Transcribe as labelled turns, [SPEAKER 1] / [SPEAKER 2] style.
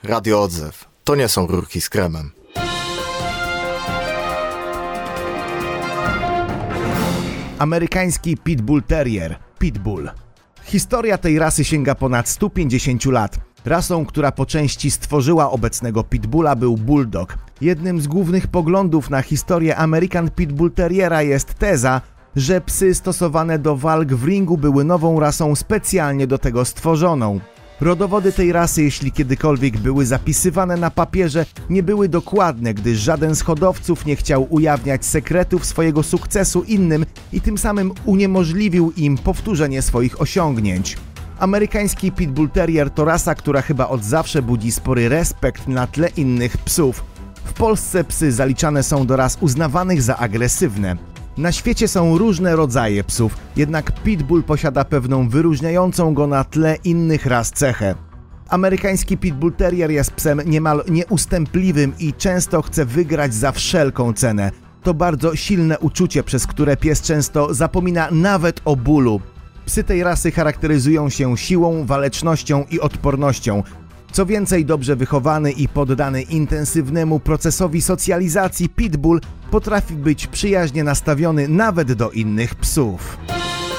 [SPEAKER 1] Radio Odzew. To nie są rurki z kremem.
[SPEAKER 2] Amerykański Pitbull Terrier, Pitbull. Historia tej rasy sięga ponad 150 lat. Rasą, która po części stworzyła obecnego Pitbulla, był Bulldog. Jednym z głównych poglądów na historię American Pitbull Terriera jest teza, że psy stosowane do walk w ringu były nową rasą specjalnie do tego stworzoną. Rodowody tej rasy, jeśli kiedykolwiek były zapisywane na papierze, nie były dokładne, gdyż żaden z hodowców nie chciał ujawniać sekretów swojego sukcesu innym i tym samym uniemożliwił im powtórzenie swoich osiągnięć. Amerykański Pitbull Terrier to rasa, która chyba od zawsze budzi spory respekt na tle innych psów. W Polsce psy zaliczane są do ras uznawanych za agresywne. Na świecie są różne rodzaje psów, jednak Pitbull posiada pewną wyróżniającą go na tle innych ras cechę. Amerykański Pitbull Terrier jest psem niemal nieustępliwym i często chce wygrać za wszelką cenę. To bardzo silne uczucie, przez które pies często zapomina nawet o bólu. Psy tej rasy charakteryzują się siłą, walecznością i odpornością. Co więcej, dobrze wychowany i poddany intensywnemu procesowi socjalizacji Pitbull potrafi być przyjaźnie nastawiony nawet do innych psów.